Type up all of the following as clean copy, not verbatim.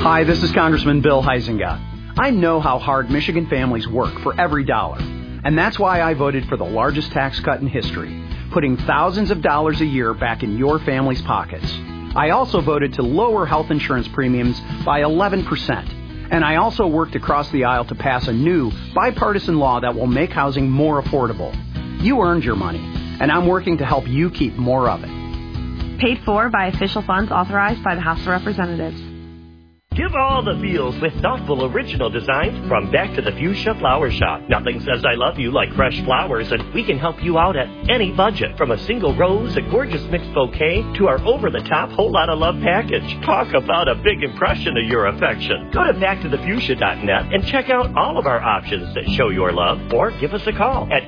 Hi, this is Congressman Bill Huizenga. I know how hard Michigan families work for every dollar, and that's why I voted for the largest tax cut in history, putting thousands of dollars a year back in your family's pockets. I also voted to lower health insurance premiums by 11%, and I also worked across the aisle to pass a new bipartisan law that will make housing more affordable. You earned your money, and I'm working to help you keep more of it. Paid for by official funds authorized by the House of Representatives. Give all the feels with thoughtful original designs from Back to the Fuchsia Flower Shop. Nothing says I love you like fresh flowers, and we can help you out at any budget. From a single rose, a gorgeous mixed bouquet, to our over-the-top whole lot of love package. Talk about a big impression of your affection. Go to backtothefuchsia.net and check out all of our options that show your love, or give us a call at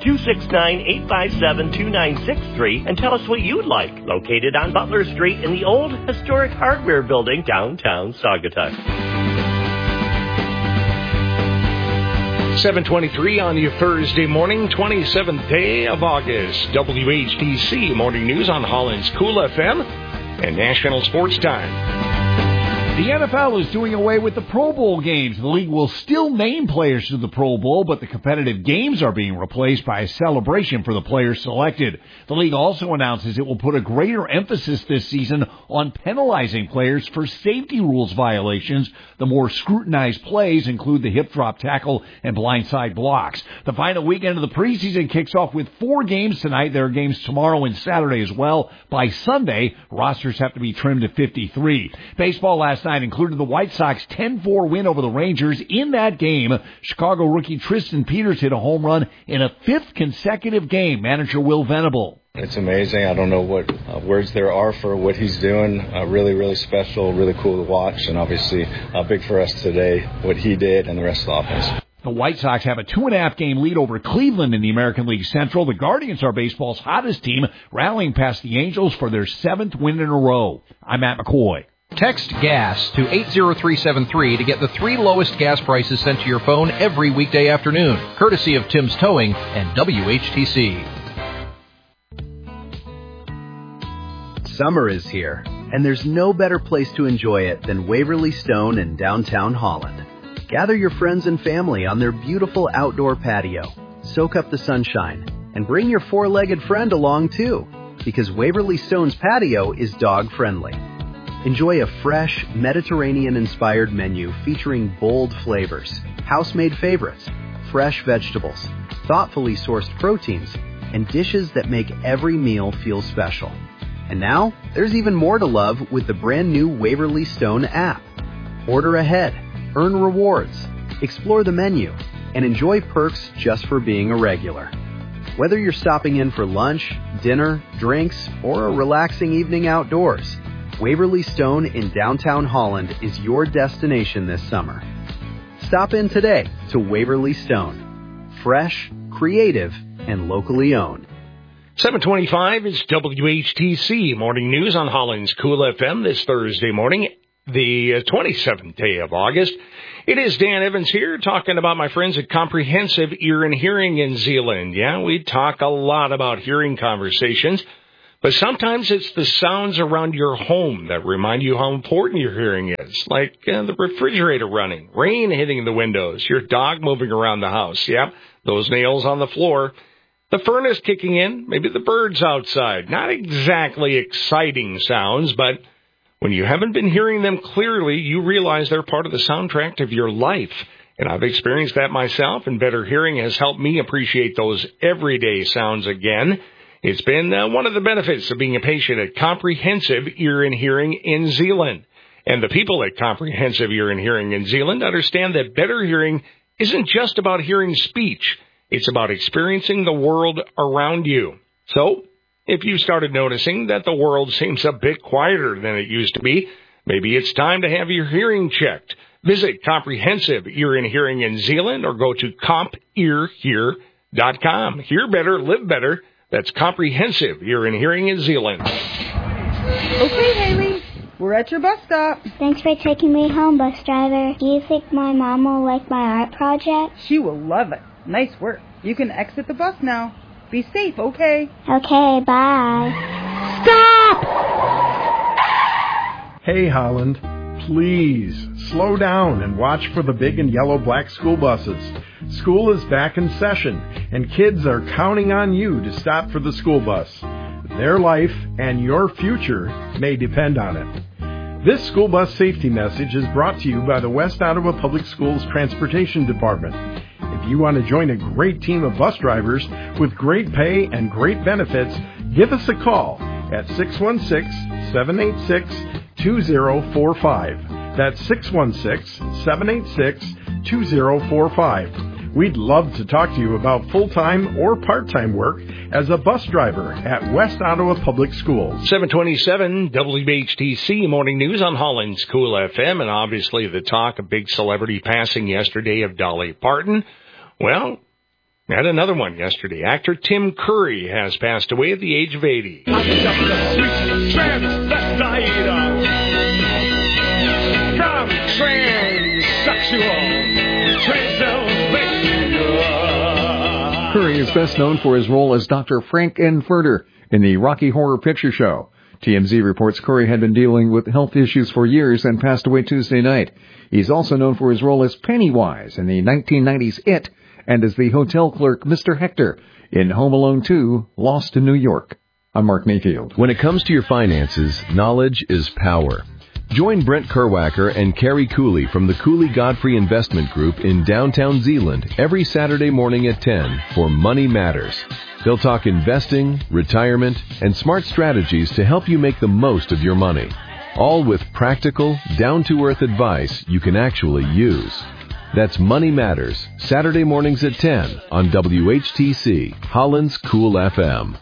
269-857-2963 and tell us what you'd like. Located on Butler Street in the old historic hardware building, downtown Saugatuck. 7:23 on your Thursday morning, 27th day of August. WHTC Morning News on Holland's Cool FM and National Sports Time. The NFL is doing away with the Pro Bowl games. The league will still name players to the Pro Bowl, but the competitive games are being replaced by a celebration for the players selected. The league also announces it will put a greater emphasis this season on penalizing players for safety rules violations. The more scrutinized plays include the hip drop tackle and blindside blocks. The final weekend of the preseason kicks off with 4 games tonight. There are games tomorrow and Saturday as well. By Sunday, rosters have to be trimmed to 53. Baseball last night included the White Sox 10-4 win over the Rangers. In that game, Chicago rookie Tristan Peters hit a home run in a 5th consecutive game. Manager Will Venable. It's amazing. I don't know what words there are for what he's doing. Really, really special, really cool to watch, and obviously big for us today, what he did and the rest of the offense. The White Sox have a 2.5 game lead over Cleveland in the American League Central. The Guardians are baseball's hottest team, rallying past the Angels for their 7th win in a row. I'm Matt McCoy. Text GAS to 80373 to get the 3 lowest gas prices sent to your phone every weekday afternoon, courtesy of Tim's Towing and WHTC. Summer is here, and there's no better place to enjoy it than Waverly Stone in downtown Holland. Gather your friends and family on their beautiful outdoor patio. Soak up the sunshine, and bring your 4-legged friend along too, because Waverly Stone's patio is dog-friendly. Enjoy a fresh, Mediterranean-inspired menu featuring bold flavors, house-made favorites, fresh vegetables, thoughtfully sourced proteins, and dishes that make every meal feel special. And now, there's even more to love with the brand new Waverly Stone app. Order ahead, earn rewards, explore the menu, and enjoy perks just for being a regular. Whether you're stopping in for lunch, dinner, drinks, or a relaxing evening outdoors, Waverly Stone in downtown Holland is your destination this summer. Stop in today to Waverly Stone. Fresh, creative, and locally owned. 7:25 is WHTC Morning News on Holland's Cool FM this Thursday morning, the 27th day of August. It is Dan Evans here talking about my friends at Comprehensive Ear and Hearing in Zeeland. Yeah, we talk a lot about hearing conversations, but sometimes it's the sounds around your home that remind you how important your hearing is, like the refrigerator running, rain hitting the windows, your dog moving around the house, yep, those nails on the floor, the furnace kicking in, maybe the birds outside. Not exactly exciting sounds, but when you haven't been hearing them clearly, you realize they're part of the soundtrack of your life. And I've experienced that myself, and better hearing has helped me appreciate those everyday sounds again. It's been one of the benefits of being a patient at Comprehensive Ear and Hearing in Zeeland. And the people at Comprehensive Ear and Hearing in Zeeland understand that better hearing isn't just about hearing speech. It's about experiencing the world around you. So, if you started noticing that the world seems a bit quieter than it used to be, maybe it's time to have your hearing checked. Visit Comprehensive Ear and Hearing in Zeeland or go to CompEarHear.com. Hear better, live better. That's Comprehensive Ear and Hearing in Zeeland. Okay, Haley, we're at your bus stop. Thanks for taking me home, bus driver. Do you think my mom will like my art project? She will love it. Nice work. You can exit the bus now. Be safe, okay? Okay, bye. Stop! Hey, Holland. Please slow down and watch for the big and yellow black school buses. School is back in session, and kids are counting on you to stop for the school bus. Their life and your future may depend on it. This school bus safety message is brought to you by the West Ottawa Public Schools Transportation Department. If you want to join a great team of bus drivers with great pay and great benefits, give us a call at 616-786-2045. That's 616-786-2045. We'd love to talk to you about full-time or part-time work as a bus driver at West Ottawa Public Schools. 727 WHTC Morning News on Holland's Cool FM, and obviously the talk, a big celebrity passing yesterday of Dolly Parton. Well, had another one yesterday. Actor Tim Curry has passed away at the age of 80. Curry is best known for his role as Dr. Frank-N-Furter in the Rocky Horror Picture Show. TMZ reports Curry had been dealing with health issues for years and passed away Tuesday night. He's also known for his role as Pennywise in the 1990s It and as the hotel clerk Mr. Hector in Home Alone 2, Lost in New York. I'm Mark Mayfield. When it comes to your finances, knowledge is power. Join Brent Kerwacker and Carrie Cooley from the Cooley Godfrey Investment Group in downtown Zeeland every Saturday morning at 10 for Money Matters. They'll talk investing, retirement, and smart strategies to help you make the most of your money. All with practical, down-to-earth advice you can actually use. That's Money Matters, Saturday mornings at 10 on WHTC, Holland's Cool FM.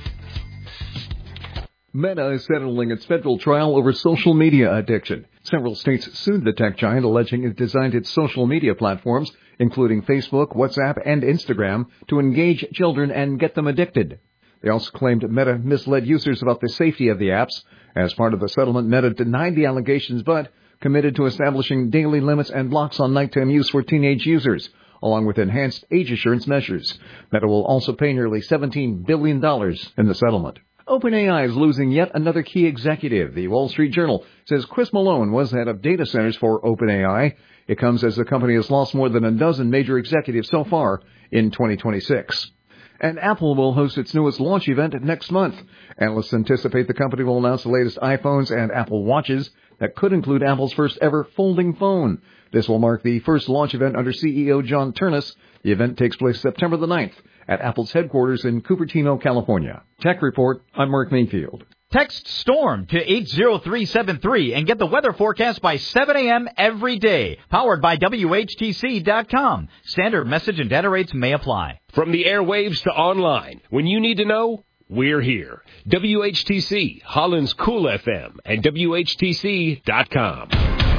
Meta is settling its federal trial over social media addiction. Several states sued the tech giant, alleging it designed its social media platforms, including Facebook, WhatsApp, and Instagram, to engage children and get them addicted. They also claimed Meta misled users about the safety of the apps. As part of the settlement, Meta denied the allegations, but committed to establishing daily limits and blocks on nighttime use for teenage users, along with enhanced age assurance measures. Meta will also pay nearly $17 billion in the settlement. OpenAI is losing yet another key executive. The Wall Street Journal says Chris Malone was head of data centers for OpenAI. It comes as the company has lost more than a dozen major executives so far in 2026. And Apple will host its newest launch event next month. Analysts anticipate the company will announce the latest iPhones and Apple Watches that could include Apple's first ever folding phone. This will mark the first launch event under CEO John Ternus. The event takes place September the 9th at Apple's headquarters in Cupertino, California. Tech Report, I'm Mark Mayfield. Text STORM to 80373 and get the weather forecast by 7 a.m. every day. Powered by WHTC.com. Standard message and data rates may apply. From the airwaves to online, when you need to know, we're here. WHTC, Holland's Cool FM, and WHTC.com.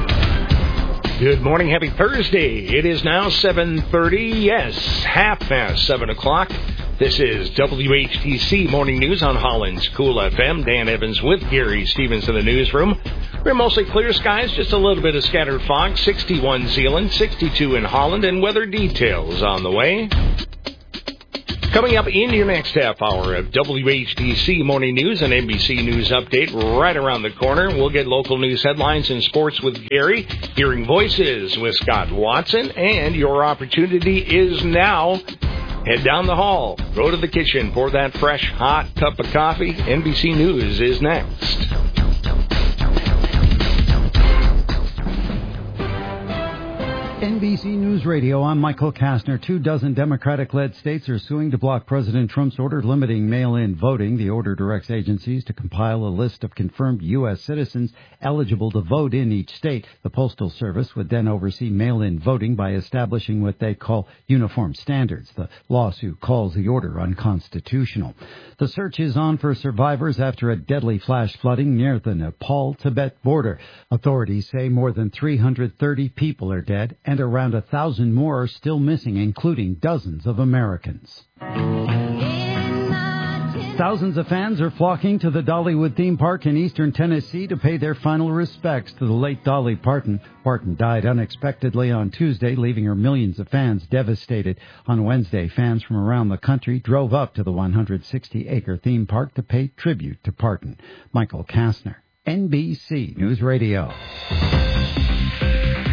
Good morning. Happy Thursday. It is now 7:30. Yes, half past 7 o'clock. This is WHTC Morning News on Holland's Cool FM. Dan Evans with Gary Stevens in the newsroom. We're mostly clear skies, just a little bit of scattered fog. 61 Zeeland, 62 in Holland, and weather details on the way. Coming up in your next half hour of WHTC Morning News and NBC News Update right around the corner. We'll get local news headlines and sports with Gary, hearing voices with Scott Watson, and your opportunity is now. Head down the hall, go to the kitchen, pour that fresh, hot cup of coffee. NBC News is next. NBC News Radio, I'm Michael Kastner. 24 Democratic-led states are suing to block President Trump's order limiting mail-in voting. The order directs agencies to compile a list of confirmed U.S. citizens eligible to vote in each state. The Postal Service would then oversee mail-in voting by establishing what they call uniform standards. The lawsuit calls the order unconstitutional. The search is on for survivors after a deadly flash flooding near the Nepal-Tibet border. Authorities say more than 330 people are dead and around 1,000 more are still missing, including dozens of Americans. Thousands of fans are flocking to the Dollywood theme park in eastern Tennessee to pay their final respects to the late Dolly Parton. Parton died unexpectedly on Tuesday, leaving her millions of fans devastated. On Wednesday, fans from around the country drove up to the 160-acre theme park to pay tribute to Parton. Michael Kastner, NBC News Radio.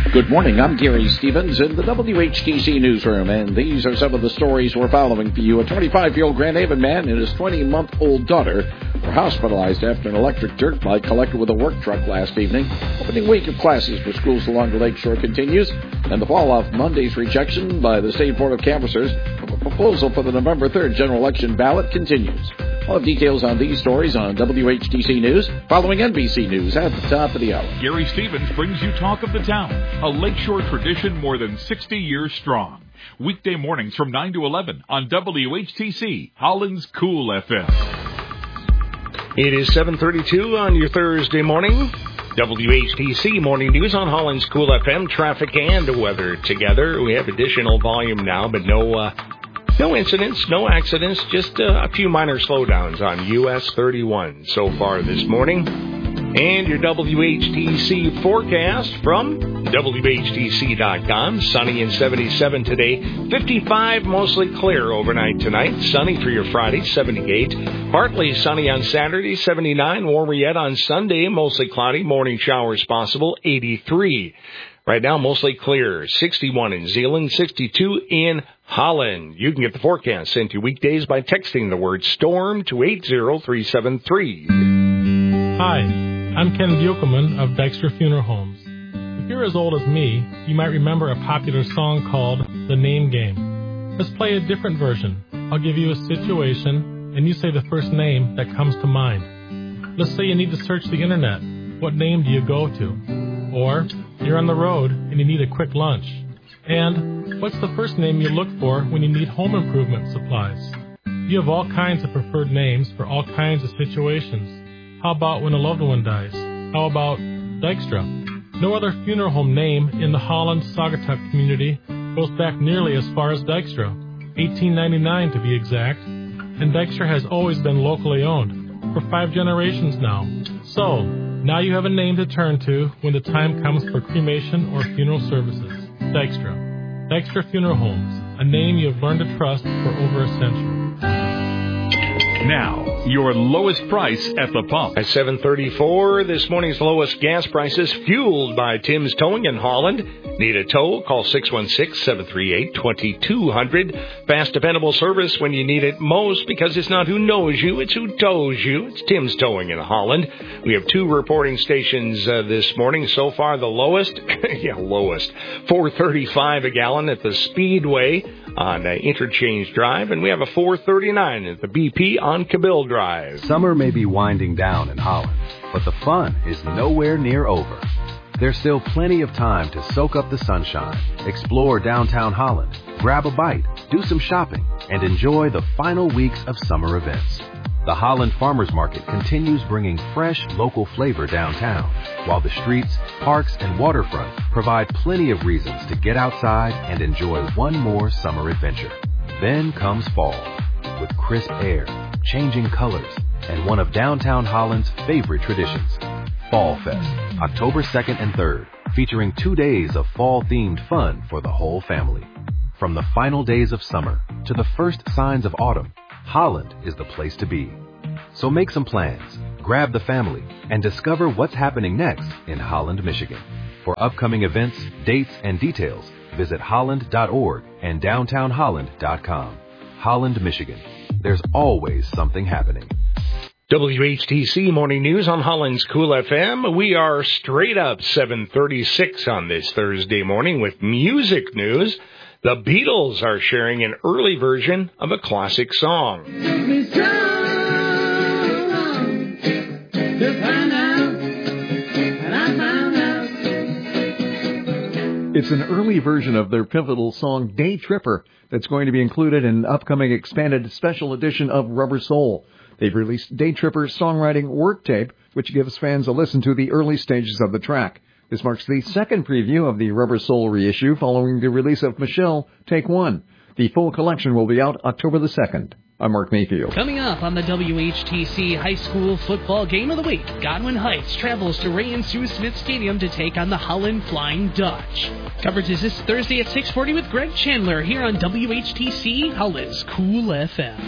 Good morning, I'm Gary Stevens in the WHTC newsroom, and these are some of the stories we're following for you. A 25-year-old Grand Haven man and his 20-month-old daughter were hospitalized after an electric dirt bike collided with a work truck last evening. Opening week of classes for schools along the lakeshore continues, and the fall-off Monday's rejection by the State Board of Canvassers of a proposal for the November 3rd general election ballot continues. We'll have details on these stories on WHTC News, following NBC News at the top of the hour. Gary Stevens brings you Talk of the Town, a lakeshore tradition more than 60 years strong. Weekday mornings from 9 to 11 on WHTC, Holland's Cool FM. It is 7:32 on your Thursday morning. WHTC Morning News on Holland's Cool FM. Traffic and weather together. We have additional volume now, but no incidents, no accidents, just a few minor slowdowns on US 31 so far this morning. And your WHTC forecast from WHTC.com. Sunny and 77 today. 55 mostly clear overnight tonight. Sunny for your Friday, 78. Partly sunny on Saturday, 79. Warmer yet on Sunday, mostly cloudy. Morning showers possible, 83. Right now, mostly clear. 61 in Zeeland, 62 in Holland. You can get the forecast sent to you weekdays by texting the word STORM to 80373. Hi, I'm Ken Buchelman of Dykstra Funeral Homes. If you're as old as me, you might remember a popular song called The Name Game. Let's play a different version. I'll give you a situation, and you say the first name that comes to mind. Let's say you need to search the internet. What name do you go to? Or you're on the road and you need a quick lunch. And what's the first name you look for when you need home improvement supplies? You have all kinds of preferred names for all kinds of situations. How about when a loved one dies? How about Dykstra? No other funeral home name in the Holland-Saugatuck community goes back nearly as far as Dykstra, 1899 to be exact, and Dykstra has always been locally owned, for 5 generations now. So, now you have a name to turn to when the time comes for cremation or funeral services. Dykstra. Dykstra Funeral Homes, a name you have learned to trust for over a century. Now, your lowest price at the pump. At 7:34, this morning's lowest gas prices fueled by Tim's Towing in Holland. Need a tow? Call 616-738-2200. Fast, dependable service when you need it most, because it's not who knows you, it's who tows you. It's Tim's Towing in Holland. We have 2 reporting stations this morning. So far, the lowest, lowest, $4.35 a gallon at the Speedway on Interchange Drive, and we have a $4.39 at the BP on Cabill Drive. Summer may be winding down in Holland, but the fun is nowhere near over. There's still plenty of time to soak up the sunshine, explore downtown Holland, grab a bite, do some shopping, and enjoy the final weeks of summer events. The Holland Farmers Market continues bringing fresh local flavor downtown, while the streets, parks, and waterfront provide plenty of reasons to get outside and enjoy one more summer adventure. Then comes fall, with crisp air, changing colors, and one of downtown Holland's favorite traditions, Fall Fest, October 2nd and 3rd, featuring 2 days of fall-themed fun for the whole family. From the final days of summer to the first signs of autumn, Holland is the place to be. So make some plans, grab the family, and discover what's happening next in Holland, Michigan. For upcoming events, dates, and details, visit holland.org and downtownholland.com. Holland, Michigan. There's always something happening. WHTC Morning News on Holland's Cool FM. We are straight up 7:36 on this Thursday morning with music news. The Beatles are sharing an early version of a classic song. It's an early version of their pivotal song Day Tripper that's going to be included in an upcoming expanded special edition of Rubber Soul. They've released Day Tripper's songwriting work tape, which gives fans a listen to the early stages of the track. This marks the second preview of the Rubber Soul reissue following the release of Michelle, Take One. The full collection will be out October the 2nd. I'm Mark Mayfield. Coming up on the WHTC High School Football Game of the Week, Godwin Heights travels to Ray and Sue Smith Stadium to take on the Holland Flying Dutch. Coverage is this Thursday at 6:40 with Greg Chandler here on WHTC Holland's Cool FM.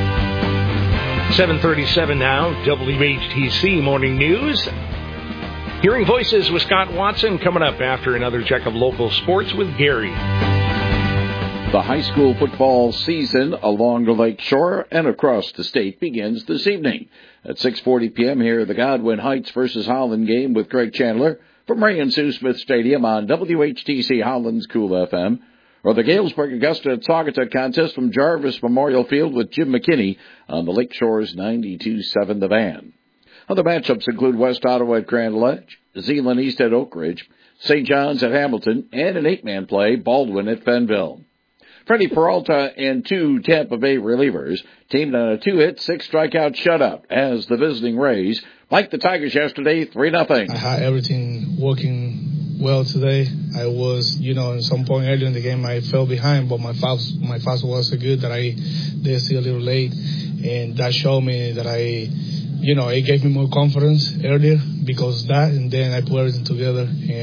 7:37 now, WHTC Morning News. Hearing Voices with Scott Watson coming up after another check of local sports with Gary. The high school football season along the Lake Shore and across the state begins this evening. At 6:40 p.m. here, the Godwin Heights versus Holland game with Greg Chandler from Ray and Sue Smith Stadium on WHTC Holland's Cool FM. Or the Galesburg Augusta at Saugatuck contest from Jarvis Memorial Field with Jim McKinney on the Lake Shore's 92.7 The Van. Other matchups include West Ottawa at Grand Ledge, Zeeland East at Oak Ridge, St. John's at Hamilton, and an 8-man play, Baldwin at Fenville. Freddie Peralta and 2 Tampa Bay relievers teamed on a 2-hit, 6-strikeout shutout as the visiting Rays liked the Tigers yesterday 3-0. I had everything working well today. I was, at some point earlier in the game, I fell behind, but my fast was so good that they see a little late, and that showed me that it gave me more confidence earlier because of that, and then I put everything together,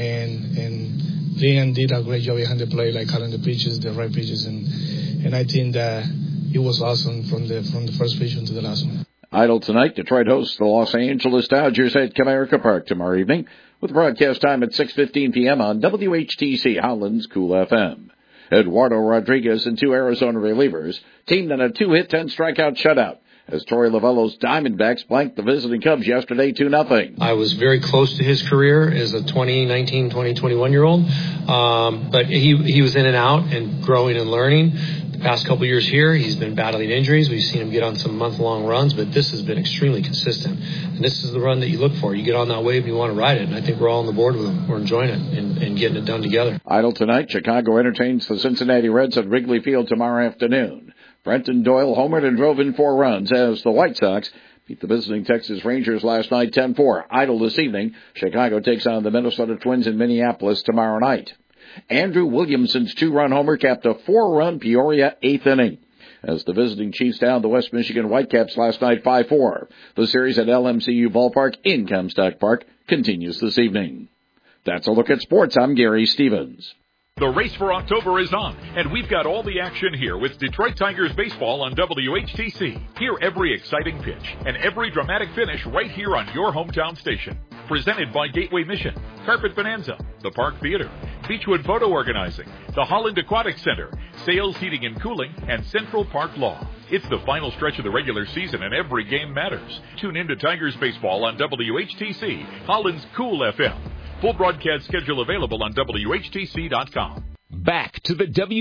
and Liam did a great job behind the plate, like calling the pitches, the right pitches, and I think that it was awesome from the first pitch to the last one. Idle tonight, Detroit hosts the Los Angeles Dodgers at Comerica Park tomorrow evening, with broadcast time at 6:15 p.m. on WHTC Holland's Cool FM. Eduardo Rodriguez and 2 Arizona relievers teamed on a 2-hit, 10-strikeout shutout as Troy Lavello's Diamondbacks blanked the visiting Cubs yesterday 2-0. I was very close to his career as a 19, 20, 21-year-old, but he was in and out and growing and learning. The past couple years here, he's been battling injuries. We've seen him get on some month-long runs, but this has been extremely consistent. And this is the run that you look for. You get on that wave and you want to ride it, and I think we're all on the board with him. We're enjoying it and getting it done together. Idle tonight, Chicago entertains the Cincinnati Reds at Wrigley Field tomorrow afternoon. Brenton Doyle homered and drove in 4 runs as the White Sox beat the visiting Texas Rangers last night 10-4. Idle this evening, Chicago takes on the Minnesota Twins in Minneapolis tomorrow night. Andrew Williamson's 2-run homer capped a 4-run Peoria 8th inning as the visiting Chiefs downed the West Michigan Whitecaps last night 5-4. The series at LMCU Ballpark in Comstock Park continues this evening. That's a look at sports. I'm Gary Stevens. The race for October is on, and we've got all the action here with Detroit Tigers baseball on WHTC. Hear every exciting pitch and every dramatic finish right here on your hometown station. Presented by Gateway Mission, Carpet Bonanza, the Park Theater, Beechwood Photo Organizing, the Holland Aquatic Center, Sales Heating and Cooling, and Central Park Law. It's the final stretch of the regular season, and every game matters. Tune in to Tigers baseball on WHTC, Holland's Cool FM. Full broadcast schedule available on WHTC.com. Back to the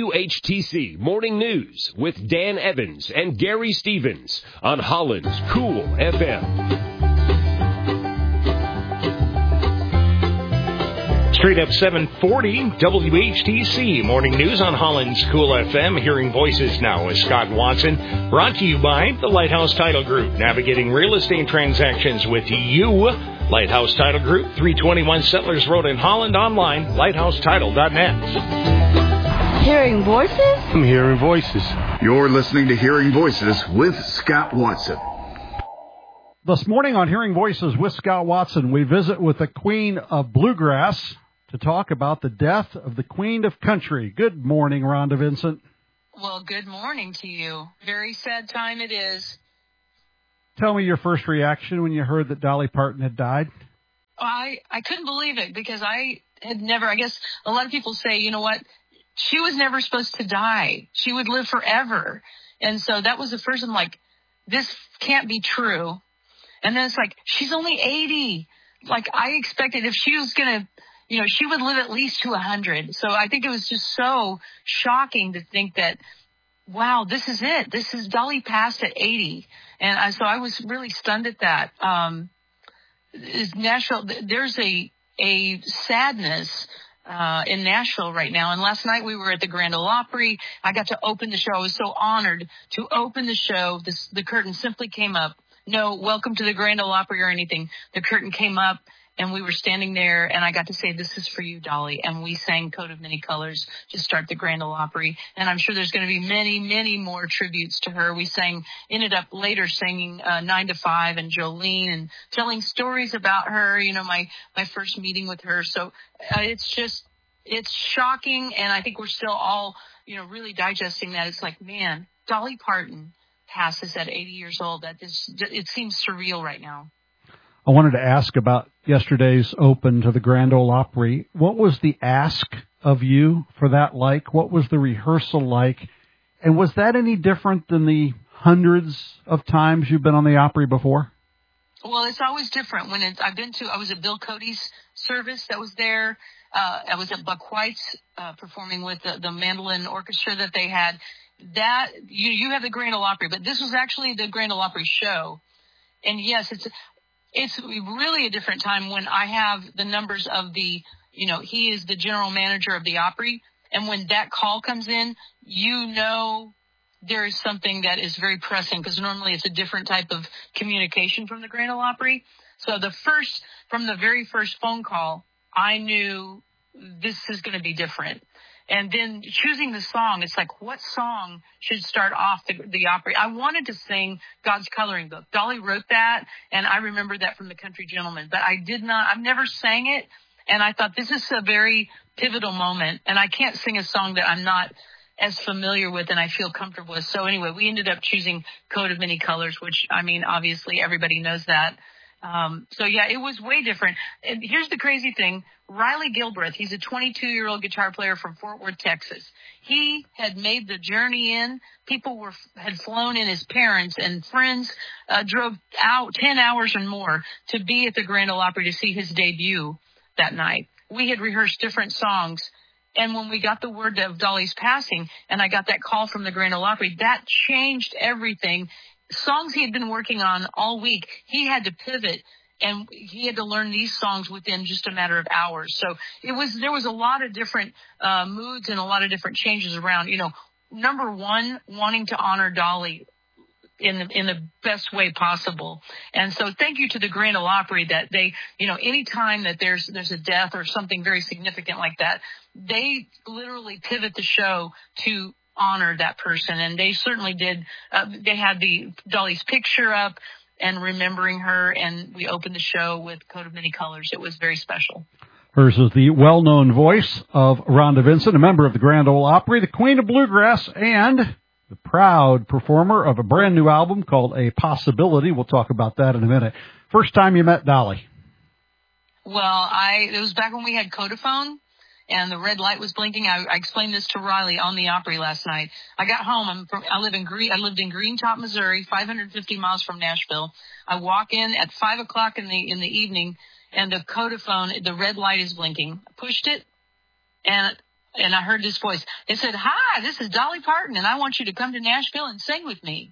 WHTC Morning News with Dan Evans and Gary Stevens on Holland's Cool FM. Straight up 740 WHTC Morning News on Holland's Cool FM. Hearing Voices now with Scott Watson. Brought to you by the Lighthouse Title Group. Navigating real estate transactions with you. Lighthouse Title Group, 321 Settlers Road in Holland. Online, lighthousetitle.net. Hearing Voices? I'm Hearing Voices. You're listening to Hearing Voices with Scott Watson. This morning on Hearing Voices with Scott Watson, we visit with the Queen of Bluegrass to talk about the death of the Queen of Country. Good morning, Rhonda Vincent. Well, good morning to you. Very sad time it is. Tell me your first reaction when you heard that Dolly Parton had died. I couldn't believe it because I had never, I guess a lot of people say, you know what, she was never supposed to die. She would live forever. And so that was the first, I'm like, this can't be true. And then it's like, she's only 80. Like I expected if she was going to, she would live at least to 100. So I think it was just so shocking to think that, wow, this is it. This is Dolly passed at 80. And so I was really stunned at that. Nashville, there's a sadness in Nashville right now. And last night we were at the Grand Ole Opry. I got to open the show. I was so honored to open the show. The curtain simply came up. No, welcome to the Grand Ole Opry or anything. The curtain came up. And we were standing there, and I got to say, this is for you, Dolly. And we sang Coat of Many Colors to start the Grand Ole Opry. And I'm sure there's going to be many, many more tributes to her. We ended up later singing 9 to 5 and Jolene and telling stories about her, my first meeting with her. So it's shocking, and I think we're still all, really digesting that. It's like, man, Dolly Parton passes at 80 years old. It seems surreal right now. I wanted to ask about yesterday's open to the Grand Ole Opry. What was the ask of you for that like? What was the rehearsal like? And was that any different than the hundreds of times you've been on the Opry before? Well, it's always different. I was at Bill Cody's service that was there. I was at Buck White's performing with the mandolin orchestra that they had. That you have the Grand Ole Opry, but this was actually the Grand Ole Opry show. And yes, it's really a different time when I have the numbers of he is the general manager of the Opry. And when that call comes in, there is something that is very pressing because normally it's a different type of communication from the Grand Ole Opry. So from the very first phone call, I knew this is going to be different. And then choosing the song, it's like, what song should start off the Opry? I wanted to sing God's Coloring Book. Dolly wrote that, and I remember that from The Country Gentleman. But I've never sang it, and I thought this is a very pivotal moment, and I can't sing a song that I'm not as familiar with and I feel comfortable with. So anyway, we ended up choosing Coat of Many Colors, which, obviously everybody knows that. It was way different. And here's the crazy thing. Riley Gilbreth, he's a 22-year-old guitar player from Fort Worth, Texas. He had made the journey in. People had flown in, his parents and friends drove out 10 hours and more to be at the Grand Ole Opry to see his debut that night. We had rehearsed different songs. And when we got the word of Dolly's passing and I got that call from the Grand Ole Opry, that changed everything. Songs he had been working on all week, he had to pivot, and he had to learn these songs within just a matter of hours. So there was a lot of different moods and a lot of different changes around. Number one, wanting to honor Dolly in the best way possible. And so thank you to the Grand Ole Opry that they, any time that there's a death or something very significant like that, they literally pivot the show to honor that person. And they certainly did. They had Dolly's picture up and remembering her, and we opened the show with Coat of Many Colors. It was very special. Hers is the well-known voice of Rhonda Vincent, a member of the Grand Ole Opry, the Queen of Bluegrass, and the proud performer of a brand new album called A Possibility. We'll talk about that in a minute. First time you met Dolly? Well, it was back when we had Codaphone, and the red light was blinking. I explained this to Riley on the Opry last night. I got home. I lived in Green Top, Missouri, 550 miles from Nashville. I walk in at 5 o'clock in the evening, and the Codaphone, the red light is blinking. I pushed it, and I heard this voice. It said, "Hi, this is Dolly Parton, and I want you to come to Nashville and sing with me."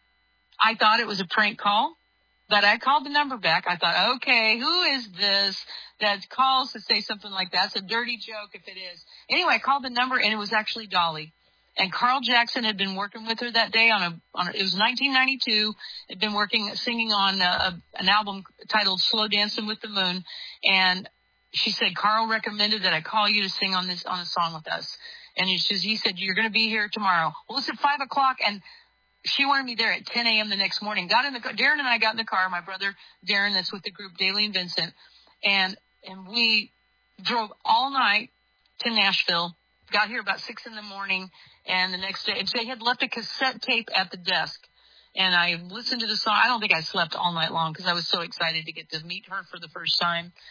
I thought it was a prank call, but I called the number back. I thought, okay, who is this that calls to say something like that? It's a dirty joke if it is. Anyway, I called the number, and it was actually Dolly. And Carl Jackson had been working with her that day it was 1992, had been singing on an album titled Slow Dancing with the Moon, and she said, Carl recommended that I call you to sing on a song with us. And he said, you're going to be here tomorrow. Well, it's at 5 o'clock, and she wanted me there at 10 a.m. the next morning. Darren and I got in the car, my brother Darren, that's with the group Daly and Vincent, and we drove all night to Nashville, got here about 6 in the morning, and the next day, they had left a cassette tape at the desk. And I listened to the song. I don't think I slept all night long because I was so excited to get to meet her for the first time.